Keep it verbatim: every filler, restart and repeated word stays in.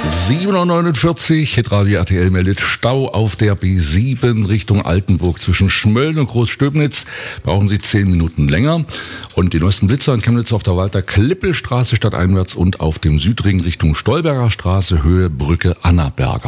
sieben Uhr neunundvierzig, Hitradio R T L meldet Stau auf der B sieben Richtung Altenburg. Zwischen Schmölln und Großstöbnitz brauchen Sie zehn Minuten länger. Und die neuesten Blitzer in Chemnitz auf der Walter-Klippel-Straße stadteinwärts und auf dem Südring Richtung Stolberger Straße, Höhe Brücke Annaberger.